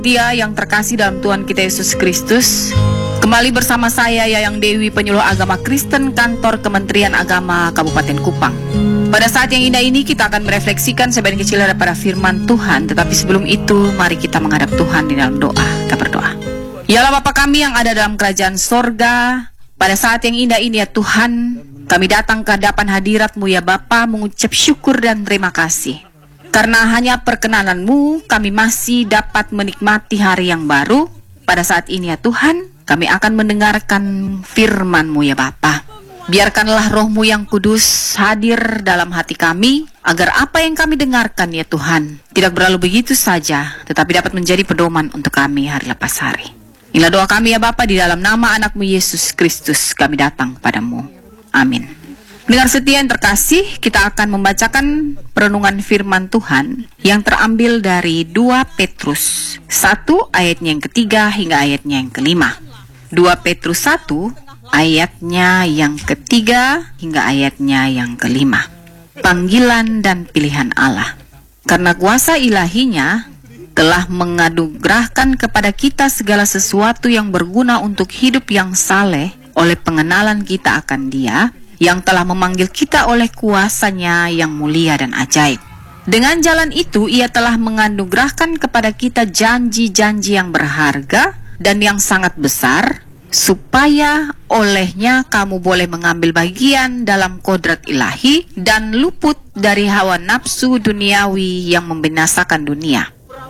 Dia yang terkasih dalam Tuhan kita Yesus Kristus, kembali bersama saya Yayang Dewi, penyuluh agama Kristen Kantor Kementerian Agama Kabupaten Kupang. Pada saat yang indah ini kita akan merefleksikan sebagian kecil daripada firman Tuhan. Tetapi sebelum itu mari kita menghadap Tuhan di dalam doa. Kita berdoa. Yalah Bapa kami yang ada dalam kerajaan sorga, pada saat yang indah ini ya Tuhan, kami datang ke hadapan hadirat-Mu ya Bapa, mengucap syukur dan terima kasih. Karena hanya perkenanan-Mu, kami masih dapat menikmati hari yang baru. Pada saat ini ya Tuhan, kami akan mendengarkan firman-Mu ya Bapa. Biarkanlah Roh-Mu yang kudus hadir dalam hati kami, agar apa yang kami dengarkan ya Tuhan, tidak berlalu begitu saja, tetapi dapat menjadi pedoman untuk kami hari lepas hari. Inilah doa kami ya Bapa, di dalam nama anak-Mu Yesus Kristus kami datang kepadamu. Amin. Pendengar setia yang terkasih, kita akan membacakan perenungan firman Tuhan yang terambil dari 2 Petrus 1 ayatnya yang ketiga hingga ayatnya yang kelima. 2 Petrus 1 ayatnya yang ketiga hingga ayatnya yang kelima. Panggilan dan pilihan Allah. Karena kuasa ilahinya telah menganugerahkan kepada kita segala sesuatu yang berguna untuk hidup yang saleh oleh pengenalan kita akan Dia, yang telah memanggil kita oleh kuasa-Nya yang mulia dan ajaib. Dengan jalan itu, Ia telah menganugerahkan kepada kita janji-janji yang berharga dan yang sangat besar, supaya olehnya kamu boleh mengambil bagian dalam kodrat ilahi dan luput dari hawa nafsu duniawi yang membinasakan dunia.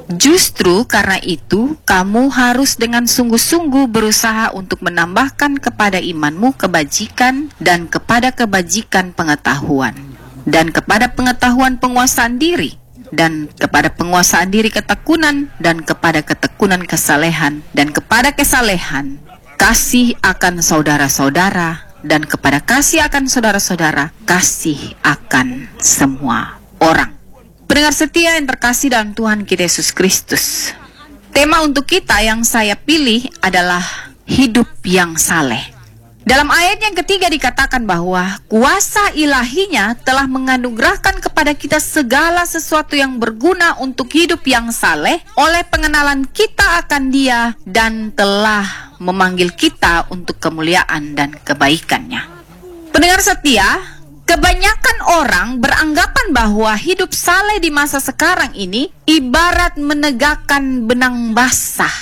Justru karena itu, kamu harus dengan sungguh-sungguh berusaha untuk menambahkan kepada imanmu kebajikan, dan kepada kebajikan pengetahuan, dan kepada pengetahuan penguasaan diri, dan kepada penguasaan diri ketekunan, dan kepada ketekunan kesalehan, dan kepada kesalehan kasih akan saudara-saudara, dan kepada kasih akan saudara-saudara kasih akan semua orang. Pendengar setia yang terkasih dalam Tuhan kita Yesus Kristus, tema untuk kita yang saya pilih adalah hidup yang saleh. Dalam ayat yang ketiga dikatakan bahwa kuasa ilahinya telah menganugerahkan kepada kita segala sesuatu yang berguna untuk hidup yang saleh oleh pengenalan kita akan Dia, dan telah memanggil kita untuk kemuliaan dan kebaikan-Nya. Pendengar setia, kebanyakan orang beranggapan bahwa hidup saleh di masa sekarang ini ibarat menegakkan benang basah,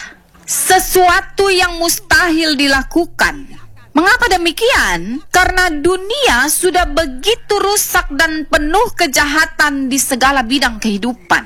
sesuatu yang mustahil dilakukan. Mengapa demikian? Karena dunia sudah begitu rusak dan penuh kejahatan di segala bidang kehidupan.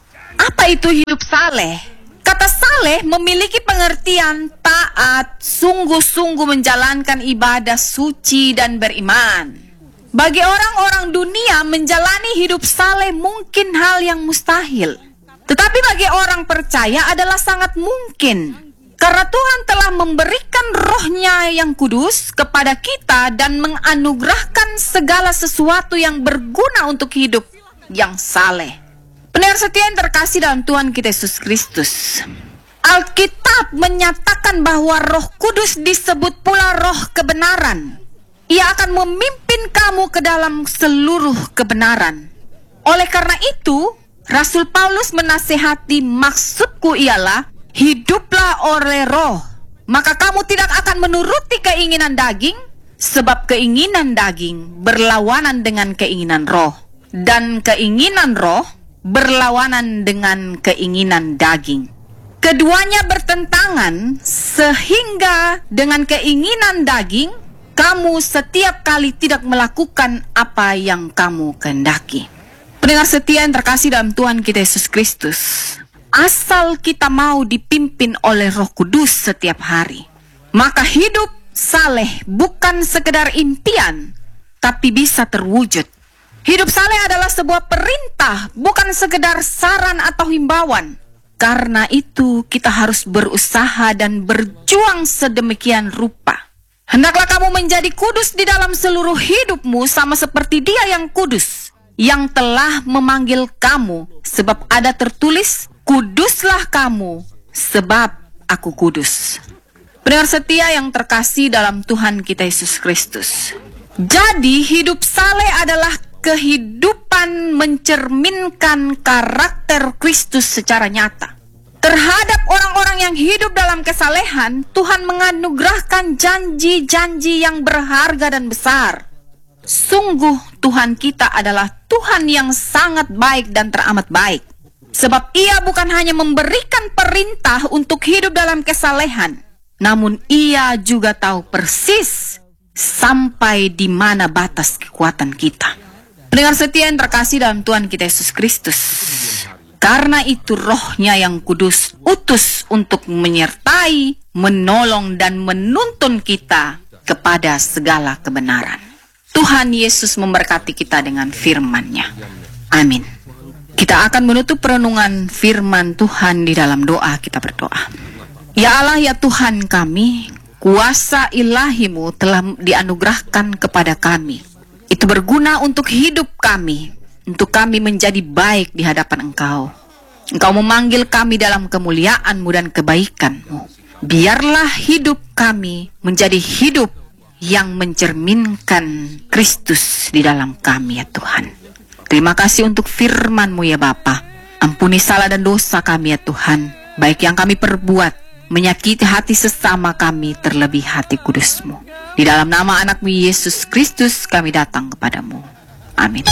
Apa itu hidup saleh? Kata saleh memiliki pengertian taat, sungguh-sungguh menjalankan ibadah suci dan beriman. Bagi orang-orang dunia, menjalani hidup saleh mungkin hal yang mustahil. Tetapi bagi orang percaya adalah sangat mungkin. Karena Tuhan telah memberikan Roh-Nya yang kudus kepada kita dan menganugerahkan segala sesuatu yang berguna untuk hidup yang saleh. Pendengar setia yang terkasih dalam Tuhan kita Yesus Kristus, Alkitab menyatakan bahwa Roh Kudus disebut pula Roh kebenaran. Ia akan memimpin kamu ke dalam seluruh kebenaran. Oleh karena itu, Rasul Paulus menasihati, maksudku ialah, hiduplah oleh Roh, maka kamu tidak akan menuruti keinginan daging, sebab keinginan daging berlawanan dengan keinginan Roh, dan keinginan Roh berlawanan dengan keinginan daging. Keduanya bertentangan, sehingga dengan keinginan daging kamu setiap kali tidak melakukan apa yang kamu kehendaki. Pendengar setia yang terkasih dalam Tuhan kita Yesus Kristus, asal kita mau dipimpin oleh Roh Kudus setiap hari, maka hidup saleh bukan sekedar impian, tapi bisa terwujud. Hidup saleh adalah sebuah perintah, bukan sekedar saran atau himbauan. Karena itu kita harus berusaha dan berjuang sedemikian rupa. Hendaklah kamu menjadi kudus di dalam seluruh hidupmu, sama seperti Dia yang kudus, yang telah memanggil kamu. Sebab ada tertulis, kuduslah kamu, sebab aku kudus. Pendengar setia yang terkasih dalam Tuhan kita Yesus Kristus, jadi hidup saleh adalah kehidupan mencerminkan karakter Kristus secara nyata. Terhadap orang-orang yang hidup dalam kesalehan, Tuhan menganugerahkan janji-janji yang berharga dan besar. Sungguh Tuhan kita adalah Tuhan yang sangat baik dan teramat baik. Sebab Ia bukan hanya memberikan perintah untuk hidup dalam kesalehan, namun Ia juga tahu persis sampai di mana batas kekuatan kita. Pendengar setia yang terkasih dalam Tuhan kita Yesus Kristus, karena itu Roh-Nya yang kudus utus untuk menyertai, menolong, dan menuntun kita kepada segala kebenaran. Tuhan Yesus memberkati kita dengan firman-Nya. Amin. Kita akan menutup perenungan firman Tuhan di dalam doa. Kita berdoa. Ya Allah, ya Tuhan kami, kuasa ilahi-Mu telah dianugerahkan kepada kami. Itu berguna untuk hidup kami, untuk kami menjadi baik di hadapan Engkau. Engkau memanggil kami dalam kemuliaan-Mu dan kebaikan-Mu. Biarlah hidup kami menjadi hidup yang mencerminkan Kristus di dalam kami, ya Tuhan. Terima kasih untuk firman-Mu, ya Bapa. Ampuni salah dan dosa kami, ya Tuhan, baik yang kami perbuat menyakiti hati sesama kami, terlebih hati kudus-Mu. Di dalam nama anak-Mu Yesus Kristus kami datang kepadamu. Amin.